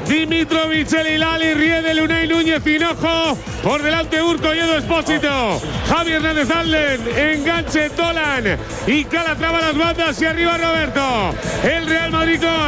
Dimitrovic, El Hilali, Riedel, Unai Núñez, Hinojo. Por delante Urco y Edu Expósito. Javi Hernández Alden, enganche Dolan y Calatrava las bandas y arriba Roberto. El Real Madrid con